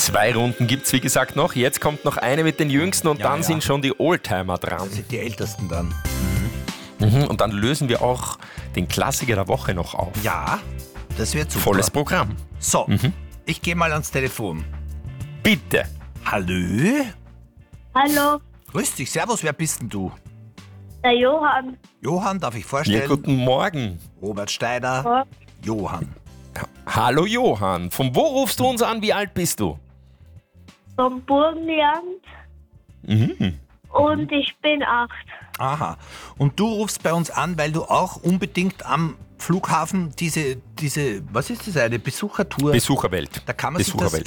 2 Runden gibt es, wie gesagt, noch. Jetzt kommt noch eine mit den Jüngsten und dann sind schon die Oldtimer dran. Das sind die Ältesten dann. Und dann lösen wir auch den Klassiker der Woche noch auf. Ja, das wird super. Volles Programm. So, ich gehe mal ans Telefon. Bitte. Hallo? Hallo, Grüß dich, servus, wer bist denn du? der Johann. Johann, darf ich vorstellen? Ja, guten Morgen. Robert Steiner. Ja. Johann. Hallo Johann. Von wo rufst du uns an? Wie alt bist du? Vom Burgenland und ich bin 8. Aha. Und du rufst bei uns an, weil du auch unbedingt am Flughafen diese was ist das, eine Besuchertour? Besucherwelt. Da kann man sich das Besucherwelt.